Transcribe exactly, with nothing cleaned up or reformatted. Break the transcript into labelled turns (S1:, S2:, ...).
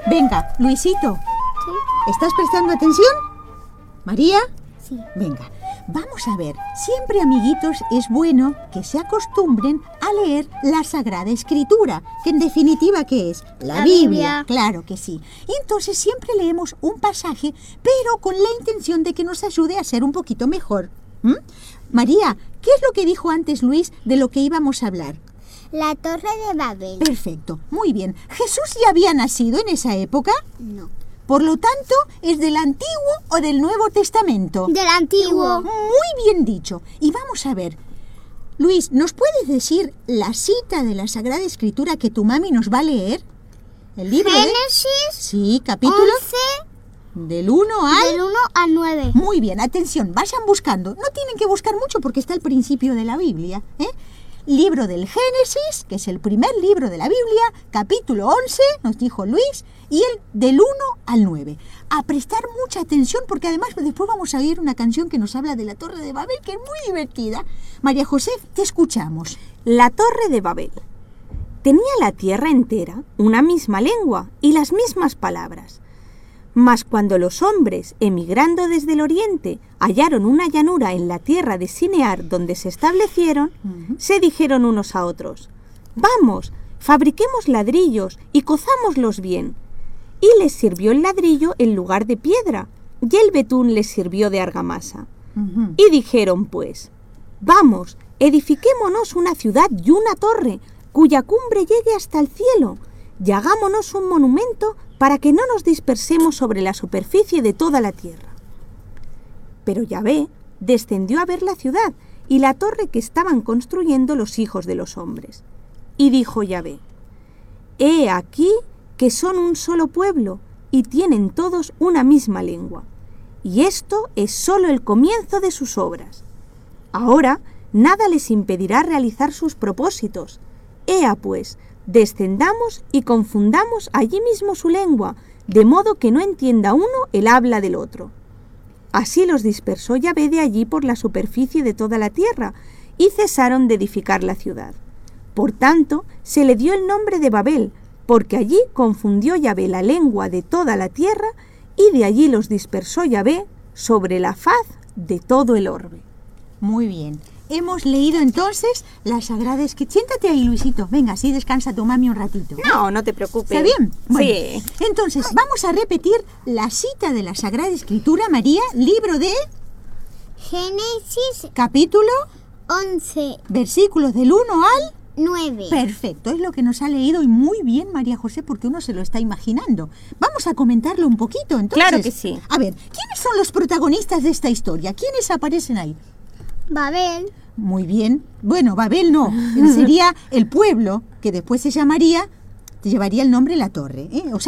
S1: Venga, Luisito.
S2: Sí.
S1: ¿Estás prestando atención? ¿María?
S2: Sí.
S1: Venga, vamos a ver. Siempre, amiguitos, es bueno que se acostumbren a leer la Sagrada Escritura, que en definitiva, ¿qué es? La,
S2: La
S1: Biblia.
S2: Biblia.
S1: Claro que sí. Y entonces siempre leemos un pasaje, pero con la intención de que nos ayude a ser un poquito mejor. ¿Mm? María, ¿qué es lo que dijo antes Luis de lo que íbamos a hablar?
S2: La Torre de Babel.
S1: Perfecto, muy bien. ¿Jesús ya había nacido en esa época?
S2: No.
S1: Por lo tanto, ¿es del Antiguo o del Nuevo Testamento?
S2: Del Antiguo.
S1: Muy bien dicho. Y vamos a ver. Luis, ¿nos puedes decir la cita de la Sagrada Escritura que tu mami nos va a leer? ¿El libro de...?
S2: Génesis
S1: Sí, capítulo...
S2: once,
S1: Del uno al...
S2: del uno al nueve.
S1: Muy bien, atención, vayan buscando. No tienen que buscar mucho porque está al principio de la Biblia, ¿eh? Libro del Génesis, que es el primer libro de la Biblia, capítulo once, nos dijo Luis, y el del uno al nueve. A prestar mucha atención porque además después vamos a oír una canción que nos habla de la Torre de Babel, que es muy divertida. María José, te escuchamos.
S3: La Torre de Babel. Tenía la tierra entera una misma lengua y las mismas palabras. Mas cuando los hombres, emigrando desde el oriente, hallaron una llanura en la tierra de Sinear donde se establecieron, uh-huh. se dijeron unos a otros: «Vamos, fabriquemos ladrillos y cozámoslos bien». Y les sirvió el ladrillo en lugar de piedra, y el betún les sirvió de argamasa. Uh-huh. Y dijeron pues: «Vamos, edifiquémonos una ciudad y una torre, cuya cumbre llegue hasta el cielo, y hagámonos un monumento para que no nos dispersemos sobre la superficie de toda la tierra». Pero Yahvé descendió a ver la ciudad y la torre que estaban construyendo los hijos de los hombres. Y dijo Yahvé: «He aquí que son un solo pueblo y tienen todos una misma lengua, y esto es solo el comienzo de sus obras. Ahora nada les impedirá realizar sus propósitos. Ea pues, descendamos y confundamos allí mismo su lengua, de modo que no entienda uno el habla del otro». Así los dispersó Yahvé de allí por la superficie de toda la tierra, y cesaron de edificar la ciudad. Por tanto, se le dio el nombre de Babel, porque allí confundió Yahvé la lengua de toda la tierra, y de allí los dispersó Yahvé sobre la faz de todo el orbe.
S1: Muy bien. Hemos leído entonces la Sagrada Escritura. Siéntate ahí, Luisito. Venga, así descansa tu mami un ratito.
S3: No, no te preocupes.
S1: ¿Está bien? Bueno,
S3: sí.
S1: Entonces, vamos a repetir la cita de la Sagrada Escritura, María, libro de...
S2: Génesis
S1: capítulo...
S2: once,
S1: versículos del uno al...
S2: nueve.
S1: Perfecto, es lo que nos ha leído y muy bien, María José, porque uno se lo está imaginando. Vamos a comentarlo un poquito, entonces.
S3: Claro que sí.
S1: A ver, ¿quiénes son los protagonistas de esta historia? ¿Quiénes aparecen ahí?
S2: Babel.
S1: Muy bien. Bueno, Babel no. Sería el pueblo que después se llamaría, te llevaría el nombre la torre, ¿eh? O sea,